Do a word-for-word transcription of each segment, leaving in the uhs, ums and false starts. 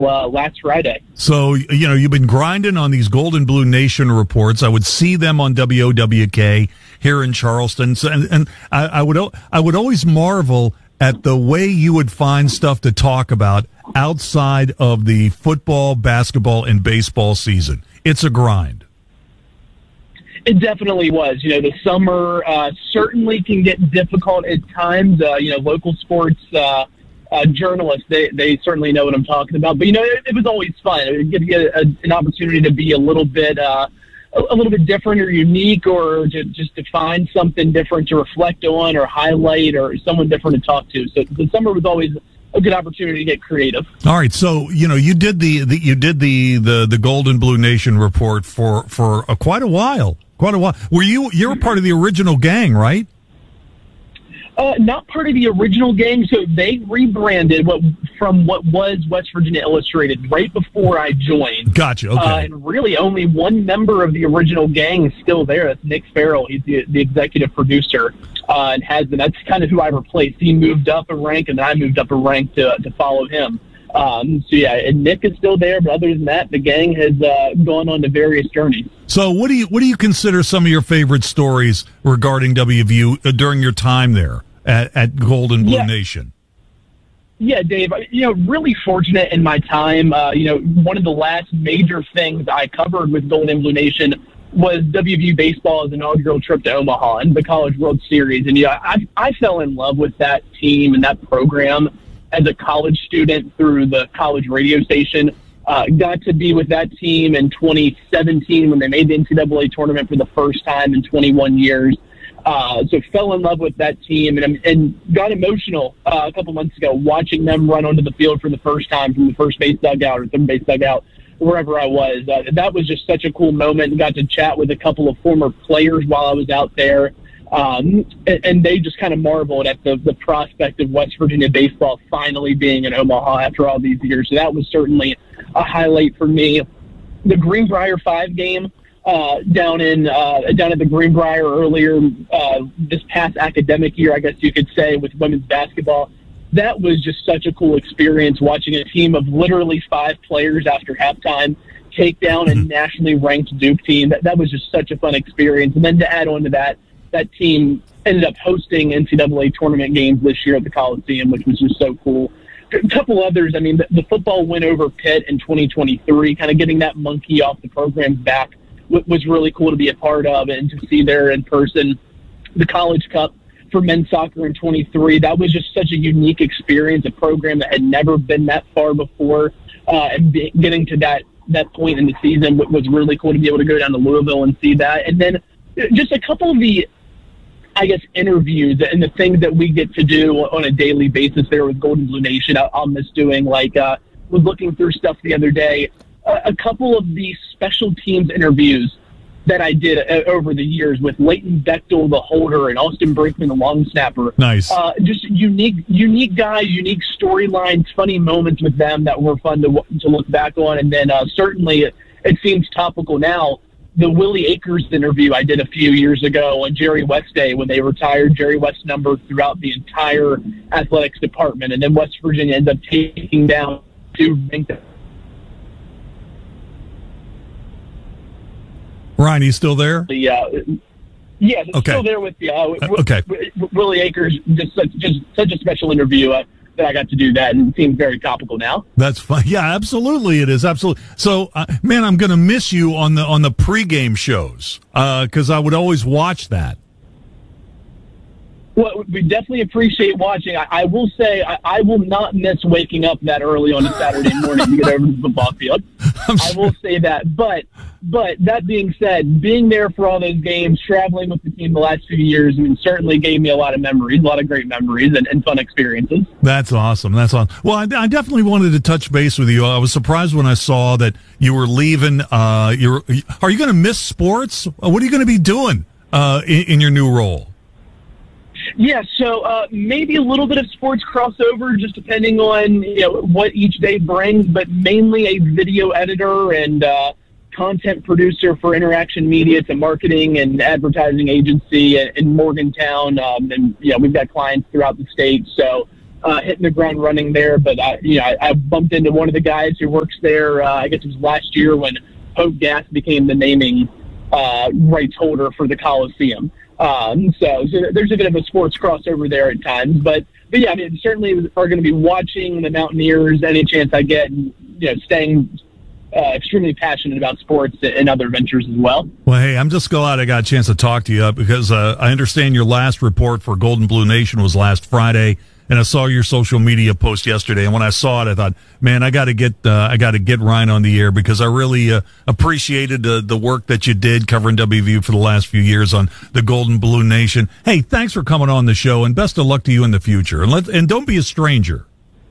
uh, last Friday. So, you know, you've been grinding on these Golden Blue Nation reports. I would see them on W O W K here in Charleston. So, and, and I, I would I would always marvel at the way you would find stuff to talk about outside of the football, basketball, and baseball season. It's a grind. It definitely was. You know, the summer uh, certainly can get difficult at times. Uh, you know, local sports uh, uh, journalists, they, they certainly know what I'm talking about. But, you know, it, it was always fun. It would give you a, an opportunity to be a little bit uh, a, a little bit different or unique, or to, just to find something different to reflect on or highlight, or someone different to talk to. So the summer was always a good opportunity to get creative. All right, so you know you did the, the you did the, the, the Golden Blue Nation report for for a, quite a while, quite a while. Were you you're part of the original gang, right? Uh, not part of the original gang. So they rebranded what from what was West Virginia Illustrated right before I joined. Gotcha. Okay. Uh, and really, only one member of the original gang is still there. That's Nick Farrell. He's the, the executive producer. Uh, and has been. That's kind of who I replaced. He moved up a rank, and I moved up a rank to to follow him. Um, so yeah, and Nick is still there, but other than that, the gang has uh, gone on to various journeys. So, what do you what do you consider some of your favorite stories regarding W V U uh, during your time there at, at Golden Blue yeah. Nation? Yeah, Dave. You know, really fortunate in my time. Uh, you know, one of the last major things I covered with Golden Blue Nation was W V U baseball's inaugural trip to Omaha and the College World Series. And, yeah, I, I fell in love with that team and that program as a college student through the college radio station. Uh, got to be with that team in twenty seventeen when they made the N C double A tournament for the first time in twenty-one years. Uh, so fell in love with that team and, and got emotional uh, a couple months ago watching them run onto the field for the first time from the first base dugout or third base dugout, wherever I was. Uh, that was just such a cool moment. Got to chat with a couple of former players while I was out there. Um, and, and they just kind of marveled at the, the prospect of West Virginia baseball finally being in Omaha after all these years. So that was certainly a highlight for me. The Greenbrier five game uh, down in uh, down at the Greenbrier earlier uh, this past academic year, I guess you could say, with women's basketball. That was just such a cool experience, watching a team of literally five players after halftime take down a nationally ranked Duke team. That, that was just such a fun experience. And then to add on to that, that team ended up hosting N C double A tournament games this year at the Coliseum, which was just so cool. A couple others, I mean, the, the football win over Pitt in twenty twenty-three, kind of getting that monkey off the program's back w- was really cool to be a part of and to see there in person. The College Cup for men's soccer in twenty-three, that was just such a unique experience, a program that had never been that far before, uh, and be, getting to that, that point in the season was really cool to be able to go down to Louisville and see that. And then just a couple of the, I guess, interviews and the things that we get to do on a daily basis there with Golden Blue Nation. I, I'll miss doing, like, uh, was looking through stuff the other day. Uh, a couple of the special teams interviews that I did uh, over the years with Leighton Bechtel, the holder, and Austin Brinkman, the long snapper. Nice. Uh, just unique, unique guys, unique storylines, funny moments with them that were fun to to look back on. And then uh, certainly it, it seems topical now. The Willie Akers interview I did a few years ago on Jerry West Day when they retired Jerry West number throughout the entire athletics department. And then West Virginia ended up taking down two ranked. Ryan, you still there? The, uh, yeah, okay. Still there with the uh, uh, okay. Willie Akers. Just such, just such a special interview uh, that I got to do that, and it seems very topical now. That's fun. Yeah, absolutely, it is absolutely. So, uh, man, I'm going to miss you on the on the pregame shows because uh, I would always watch that. Well, we definitely appreciate watching. I, I will say I, I will not miss waking up that early on a Saturday morning to get over to the football field. I will say that. But but that being said, being there for all those games, traveling with the team the last few years, I mean, certainly gave me a lot of memories, a lot of great memories and, and fun experiences. That's awesome. That's awesome. Well, I, I definitely wanted to touch base with you. I was surprised when I saw that you were leaving. Uh, you're, are you going to miss sports? What are you going to be doing uh, in, in your new role? Yeah, so uh, maybe a little bit of sports crossover, just depending on you know what each day brings, but mainly a video editor and uh, content producer for Interaction Media. It's a marketing and advertising agency in Morgantown, um, and yeah, we've got clients throughout the state. So uh, hitting the ground running there. But I, you know, I, I bumped into one of the guys who works there. Uh, I guess it was last year when Hope Gas became the naming uh, rights holder for the Coliseum. Um, so, so there's a bit of a sports crossover there at times. But, but yeah, I mean, certainly are going to be watching the Mountaineers any chance I get, and you know, staying Uh, extremely passionate about sports and other ventures as well. Well, hey, I'm just glad I got a chance to talk to you because uh, I understand your last report for Golden Blue Nation was last Friday, and I saw your social media post yesterday. And when I saw it, I thought, man, I got to get uh, I got to get Ryan on the air because I really uh, appreciated uh, the work that you did covering W V U for the last few years on the Golden Blue Nation. Hey, thanks for coming on the show, and best of luck to you in the future. And let and don't be a stranger.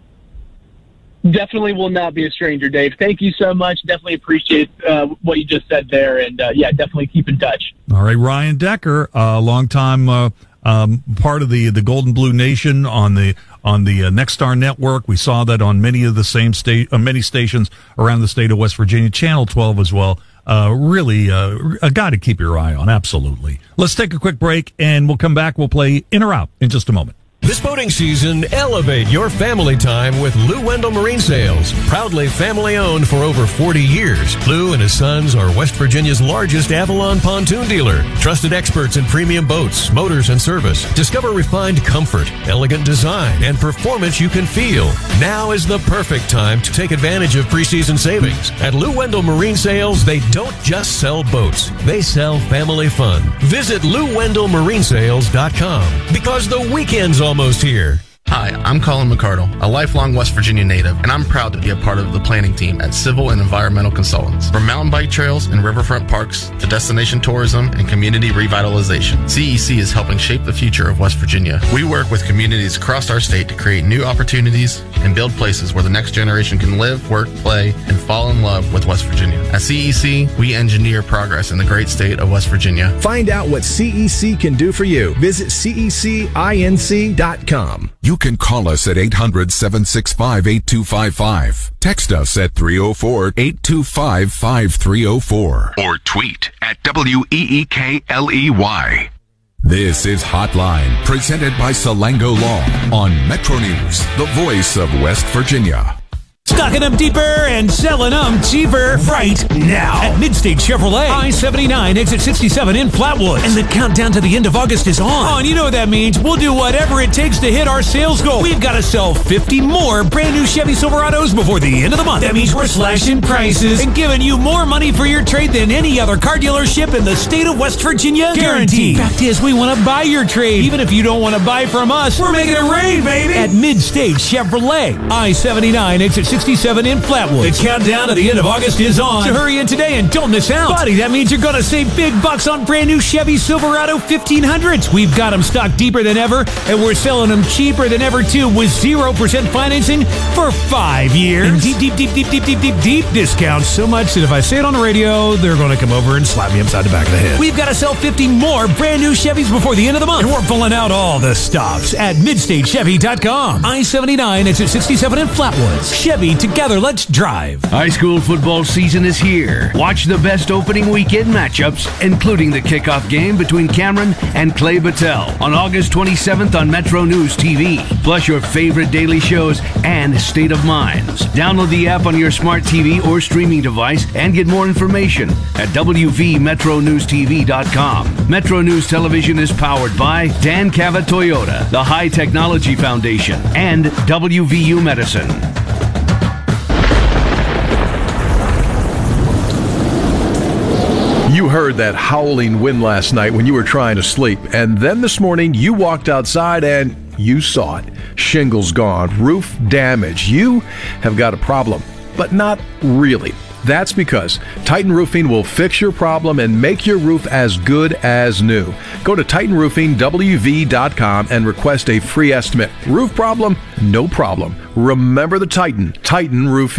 Definitely will not be a stranger, Dave. Thank you so much. Definitely appreciate uh, what you just said there. And, uh, yeah, definitely keep in touch. All right, Ryan Decker, a uh, longtime uh, um, part of the, the Golden Blue Nation on the on the uh, Nexstar network. We saw that on many of the same state, uh, many stations around the state of West Virginia, Channel twelve as well. Uh, really uh, a guy to keep your eye on, absolutely. Let's take a quick break, and we'll come back. We'll play In or Out in just a moment. This boating season, elevate your family time with Lou Wendell Marine Sales. Proudly family-owned for over forty years, Lou and his sons are West Virginia's largest Avalon pontoon dealer. Trusted experts in premium boats, motors, and service. Discover refined comfort, elegant design, and performance you can feel. Now is the perfect time to take advantage of preseason savings. At Lou Wendell Marine Sales, they don't just sell boats. They sell family fun. Visit Lou Wendell Marine Sales dot com because the weekend's almost here. Hi, I'm Colin McCardle, a lifelong West Virginia native, and I'm proud to be a part of the planning team at Civil and Environmental Consultants. From mountain bike trails and riverfront parks to destination tourism and community revitalization, C E C is helping shape the future of West Virginia. We work with communities across our state to create new opportunities and build places where the next generation can live, work, play, and fall in love with West Virginia. At C E C, we engineer progress in the great state of West Virginia. Find out what C E C can do for you. Visit C E C inc dot com. You can call us at eight hundred, seven six five, eight two five five. Text us at three oh four, eight two five, five three oh four. Or tweet at W E E K L E Y. This is Hotline, presented by Salango Law on Metro News, the voice of West Virginia. Stocking them deeper and selling them cheaper right now at Midstate Chevrolet. I seventy-nine, exit sixty-seven in Flatwoods. And the countdown to the end of August is on. Oh, and you know what that means. We'll do whatever it takes to hit our sales goal. We've got to sell fifty more brand new Chevy Silverados before the end of the month. That means we're slashing prices and giving you more money for your trade than any other car dealership in the state of West Virginia. Guaranteed. Fact is, we want to buy your trade. Even if you don't want to buy from us, we're making it rain, baby. At Midstate Chevrolet. I seventy-nine, exit sixty-seven in Flatwoods. The countdown to the end of August is on. So hurry in today and don't miss out. Buddy, that means you're going to save big bucks on brand new Chevy Silverado fifteen hundreds. We've got them stocked deeper than ever, and we're selling them cheaper than ever, too, with zero percent financing for five years. And deep, deep, deep, deep, deep, deep, deep, deep discounts. So much that if I say it on the radio, they're going to come over and slap me upside the back of the head. We've got to sell fifty more brand new Chevys before the end of the month. And we're pulling out all the stops at midstate chevy dot com. I seventy-nine, exit sixty-seven in Flatwoods. Chevy, together, let's drive. High school football season is here. Watch the best opening weekend matchups, including the kickoff game between Cameron and Clay Battelle on August twenty-seventh on Metro News T V. Plus your favorite daily shows and State of Minds. Download the app on your smart T V or streaming device and get more information at w v metro news t v dot com. Metro News Television is powered by Dan Cavett Toyota, the High Technology Foundation, and W V U Medicine. You heard that howling wind last night when you were trying to sleep, and then this morning you walked outside and you saw it. Shingles gone, roof damage. You have got a problem, but not really. That's because Titan Roofing will fix your problem and make your roof as good as new. Go to titan roofing w v dot com and request a free estimate. Roof problem? No problem. Remember the Titan, Titan Roofing.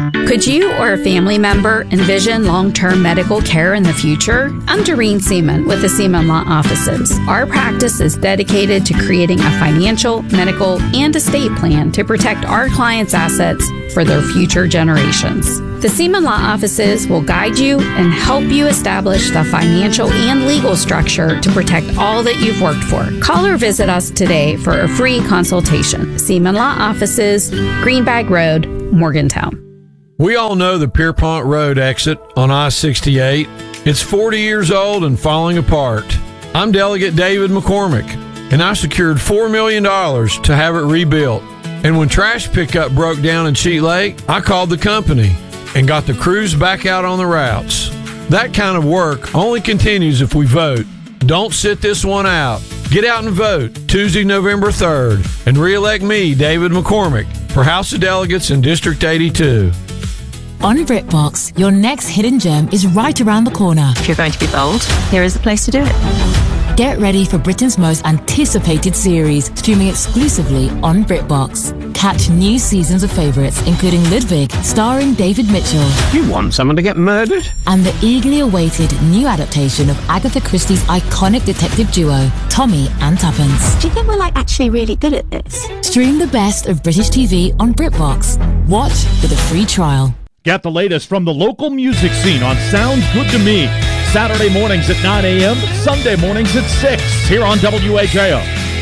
Could you or a family member envision long-term medical care in the future? I'm Doreen Seaman with the Seaman Law Offices. Our practice is dedicated to creating a financial, medical, and estate plan to protect our clients' assets for their future generations. The Seaman Law Offices will guide you and help you establish the financial and legal structure to protect all that you've worked for. Call or visit us today for a free consultation. Seaman Law Offices, Greenbag Road, Morgantown. We all know the Pierpont Road exit on I sixty-eight. It's forty years old and falling apart. I'm Delegate David McCormick, and I secured four million dollars to have it rebuilt. And when trash pickup broke down in Cheat Lake, I called the company and got the crews back out on the routes. That kind of work only continues if we vote. Don't sit this one out. Get out and vote Tuesday, November third, and re-elect me, David McCormick, for House of Delegates in District eighty-two. On BritBox, your next hidden gem is right around the corner. If you're going to be bold, here is the place to do it. Get ready for Britain's most anticipated series, streaming exclusively on BritBox. Catch new seasons of favourites, including Ludwig, starring David Mitchell. You want someone to get murdered? And the eagerly awaited new adaptation of Agatha Christie's iconic detective duo, Tommy and Tuppence. Do you think we're like actually really good at this? Stream the best of British T V on BritBox. Watch with a free trial. Get the latest from the local music scene on Sounds Good to Me. Saturday mornings at nine a.m., Sunday mornings at six, here on W H A O.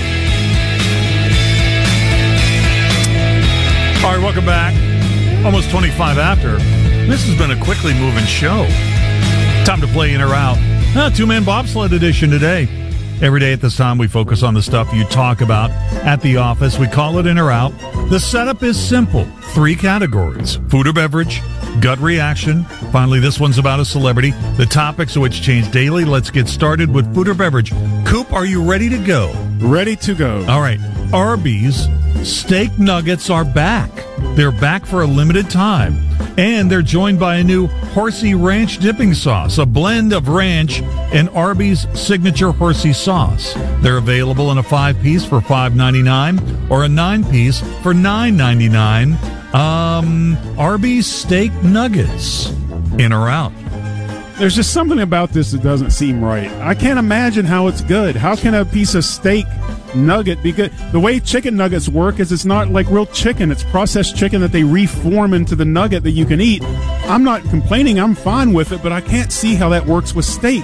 All right, welcome back. Almost twenty-five after. This has been a quickly moving show. Time to play in or out. Ah, two-man bobsled edition today. Every day at this time, we focus on the stuff you talk about at the office. We call it in or out. The setup is simple. Three categories: food or beverage, gut reaction. Finally, this one's about a celebrity. The topics of which change daily. Let's get started with food or beverage. Coop, are you ready to go? Ready to go. All right. Arby's steak nuggets are back. They're back for a limited time. And they're joined by a new Horsey Ranch dipping sauce, a blend of ranch and Arby's signature Horsey sauce. They're available in a five-piece for five ninety-nine or a nine-piece for nine ninety-nine. Um, Arby's steak nuggets, in or out? There's just something about this that doesn't seem right. I can't imagine how it's good. How can a piece of steak nugget be good? The way chicken nuggets work is it's not like real chicken. It's processed chicken that they reform into the nugget that you can eat. I'm not complaining. I'm fine with it, but I can't see how that works with steak.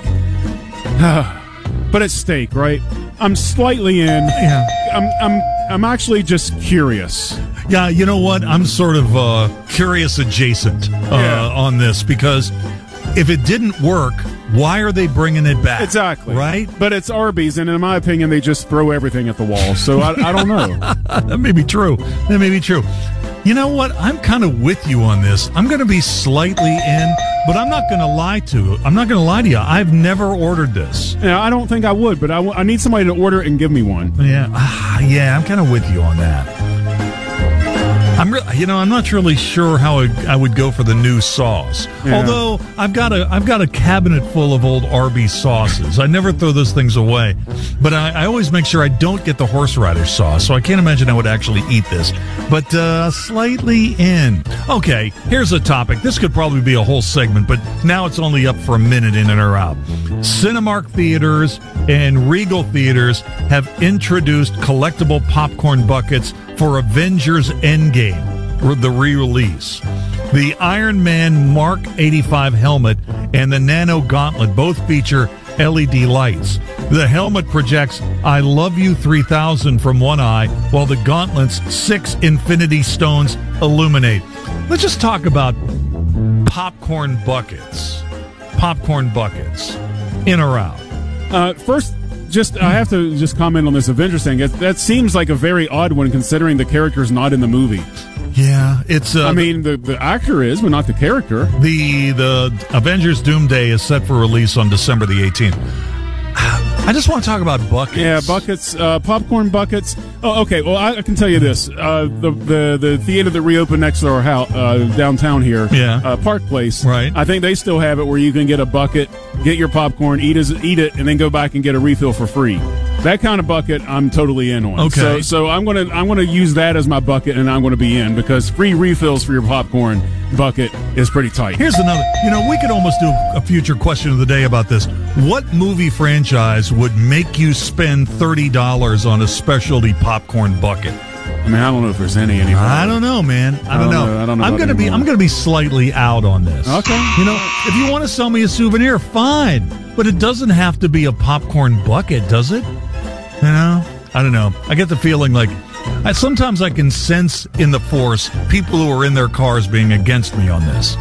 But it's steak, right? I'm slightly in. Yeah. I'm I'm I'm actually just curious. Yeah, you know what? I'm sort of uh, curious adjacent uh, Yeah. on this because if it didn't work, why are they bringing it back? Exactly. Right? But it's Arby's, and in my opinion, they just throw everything at the wall. So I, I don't know. That may be true. That may be true. You know what? I'm kind of with you on this. I'm going to be slightly in, but I'm not going to lie to. I'm not going to lie to you. I've never ordered this. Yeah, I don't think I would, but I, w- I need somebody to order it and give me one. Yeah, ah, yeah. I'm kind of with you on that. I'm, re- you know, I'm not really sure how I, I would go for the new sauce. Yeah. Although I've got a, I've got a cabinet full of old Arby's sauces. I never throw those things away, but I, I always make sure I don't get the horseradish sauce. So I can't imagine I would actually eat this. But uh, slightly in. Okay, here's a topic. This could probably be a whole segment, but now it's only up for a minute in and or out. Cinemark theaters and Regal theaters have introduced collectible popcorn buckets for Avengers Endgame, the re-release. The Iron Man Mark eighty-five helmet and the Nano Gauntlet both feature L E D lights. The helmet projects I Love You three thousand from one eye, while the Gauntlet's six Infinity Stones illuminate. Let's just talk about popcorn buckets. Popcorn buckets. In or out? Uh, first, just I have to just comment on this Avengers thing. It, that seems like a very odd one, considering the character's not in the movie. Yeah, it's. Uh, I mean, the the actor is, but not the character. The the Avengers Doomsday is set for release on December the eighteenth. I just want to talk about buckets. Yeah, buckets, uh, popcorn buckets. Oh, okay. Well, I, I can tell you this: uh, the the the theater that reopened next to our house uh, downtown here, yeah, uh, Park Place. Right. I think they still have it where you can get a bucket, get your popcorn, eat as eat it, and then go back and get a refill for free. That kind of bucket, I'm totally in on. Okay. So, so I'm gonna I'm gonna use that as my bucket, and I'm gonna be in because free refills for your popcorn bucket is pretty tight. Here's another. You know, we could almost do a future question of the day about this. What movie franchise would make you spend thirty dollars on a specialty popcorn bucket? I mean, I don't know if there's any anymore. I don't know, man. I don't, I don't know. know. I don't know. I'm gonna be. I'm gonna be slightly out on this. Okay. You know, if you want to sell me a souvenir, fine, but it doesn't have to be a popcorn bucket, does it? You know, I don't know. I get the feeling like I, sometimes I can sense in the force people who are in their cars being against me on this.